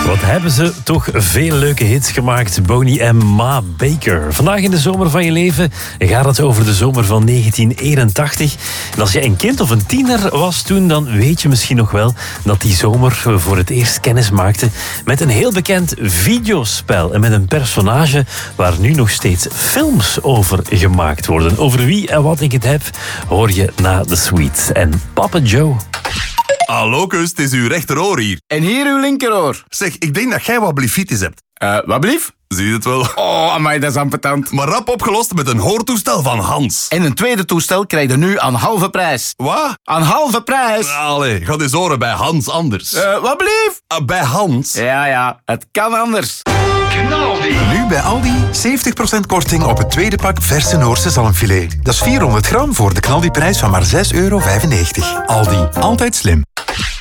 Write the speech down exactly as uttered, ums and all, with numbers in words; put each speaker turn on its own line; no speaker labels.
Wat hebben ze toch veel leuke hits gemaakt, Boney en Ma Baker. Vandaag in de zomer van je leven gaat het over de zomer van negentien eenentachtig. En als je een kind of een tiener was toen, dan weet je misschien nog wel dat die zomer voor het eerst kennis maakte met een heel bekend videospel. En met een personage waar nu nog steeds films over gemaakt worden. Over wie en wat ik het heb, hoor je na The Sweets en Papa Joe.
Hallo, kus, het is uw rechteroor hier.
En hier uw linkeroor.
Zeg, ik denk dat jij wat blefitis hebt.
Eh, wat blief?
Zie je het wel?
Oh, amai, dat is ambetant.
Maar rap opgelost met een hoortoestel van Hans.
En een tweede toestel krijg je nu aan halve prijs.
Wat?
Aan halve prijs?
Allee, ga eens horen bij Hans anders.
Eh, wat blief?
Uh, bij Hans?
Ja, ja, het kan anders.
Nu bij Aldi zeventig procent korting op het tweede pak verse Noorse zalmfilet. Dat is vierhonderd gram voor de knaldiprijs van maar zes euro vijfennegentig. Aldi, altijd slim.